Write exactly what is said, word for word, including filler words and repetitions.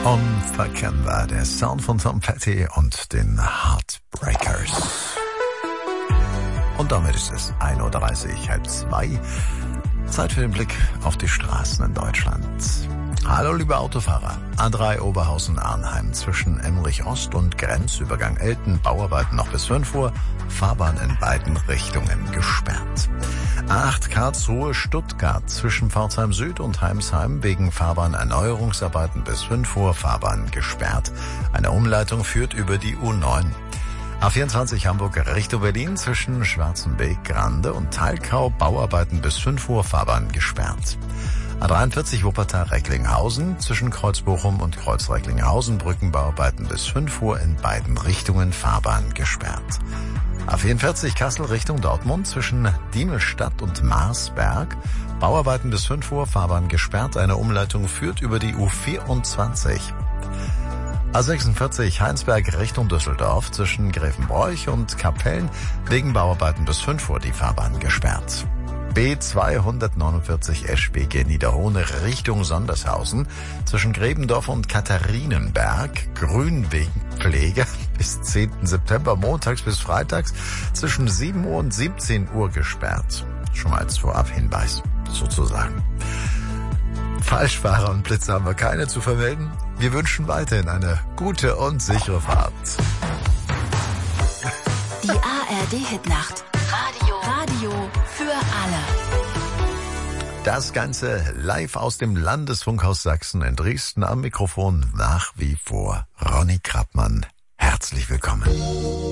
Unverkennbar, der Sound von Tom Petty und den Heartbreakers. Und damit ist es ein Uhr dreißig, halb zwei. Zeit für den Blick auf die Straßen in Deutschland. Hallo liebe Autofahrer. A drei Oberhausen-Arnheim zwischen Emmerich Ost und Grenzübergang Elten, Bauarbeiten noch bis fünf Uhr, Fahrbahn in beiden Richtungen gesperrt. A acht Karlsruhe Stuttgart zwischen Pforzheim Süd und Heimsheim wegen Fahrbahnerneuerungsarbeiten bis fünf Uhr, Fahrbahn gesperrt. Eine Umleitung führt über die U neun. A vierundzwanzig Hamburg Richtung Berlin zwischen Schwarzenbeek, Grande und Talkau, Bauarbeiten bis fünf Uhr, Fahrbahn gesperrt. A dreiundvierzig Wuppertal Recklinghausen zwischen Kreuzbochum und Kreuz Recklinghausen, Brückenbauarbeiten bis fünf Uhr, in beiden Richtungen, Fahrbahn gesperrt. A vierundvierzig Kassel Richtung Dortmund zwischen Diemelstadt und Marsberg, Bauarbeiten bis fünf Uhr, Fahrbahn gesperrt. Eine Umleitung führt über die U vierundzwanzig. A sechsundvierzig Heinsberg Richtung Düsseldorf zwischen Grevenbroich und Kapellen, wegen Bauarbeiten bis fünf Uhr, die Fahrbahn gesperrt. B zweihundertneunundvierzig S B G Niederhohne Richtung Sondershausen zwischen Grebendorf und Katharinenberg, Grün wegen Pflege bis zehnten September montags bis freitags zwischen sieben Uhr und siebzehn Uhr gesperrt. Schon mal als Vorabhinweis sozusagen. Falschfahrer und Blitze haben wir keine zu vermelden. Wir wünschen weiterhin eine gute und sichere Fahrt. Die A R D-Hitnacht. Radio. Radio für alle. Das Ganze live aus dem Landesfunkhaus Sachsen in Dresden. Am Mikrofon nach wie vor Ronny Krappmann. Herzlich willkommen.